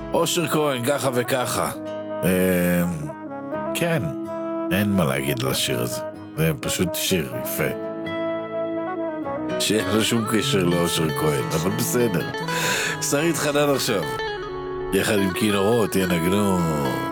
אושר כהן, ככה וככה. כן, אין מה להגיד לשיר הזה. זה פשוט שיר יפה. שאין לו שום קשר לאושר כהן, אבל בסדר. שרית חנן עכשיו. יחד עם כינורות ינגנו